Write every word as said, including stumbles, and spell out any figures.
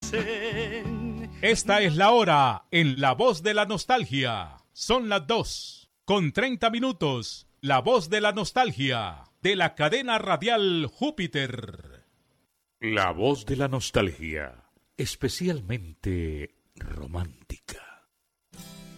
dicen. Esta es la hora en La Voz de la Nostalgia. Son las dos con treinta minutos. La Voz de la Nostalgia de la cadena radial Júpiter. La Voz de la Nostalgia, especialmente romántica.